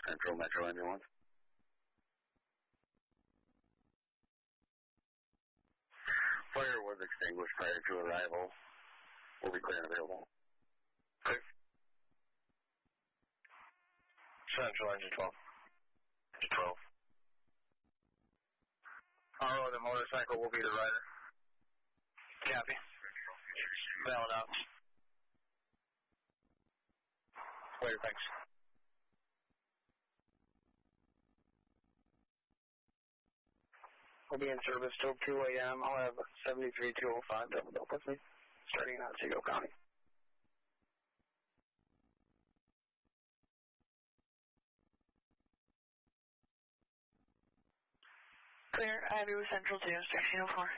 Central Metro Engine 1. Fire was extinguished prior to arrival. Will be clear and available. Clear. Central Engine 12. Engine 12. Oh, the motorcycle will be the rider. Copy. Valid out. Later, thanks. We'll be in service till 2 a.m. I'll have 73205 doubled up with me, starting in Otsego County. Clear, Ivy with Central 2, 1604.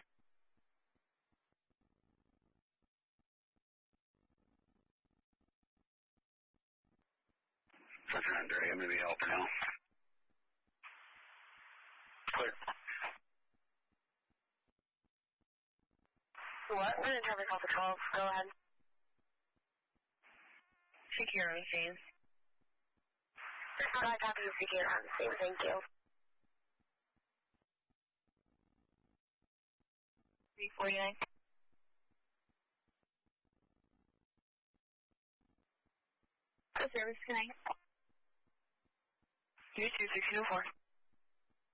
Central Andre, I'm going to be helping now. Clear. What? We're in traffic Alpha 12. Go ahead. Secure on the scene. I copy you secure on the scene. Thank you. 349. Good service tonight. You too, 1604.